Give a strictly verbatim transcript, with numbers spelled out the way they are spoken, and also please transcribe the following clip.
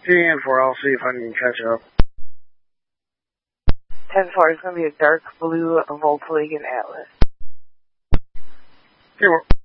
ten four, I'll see if I can catch up. ten four is going to be a dark blue Volkswagen Atlas. ten four.